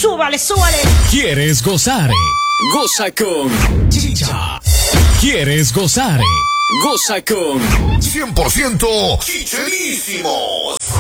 Súbale, súbale. ¿Quieres gozar? Goza con Chicha. ¿Quieres gozar? Goza con 100% chicherísimos.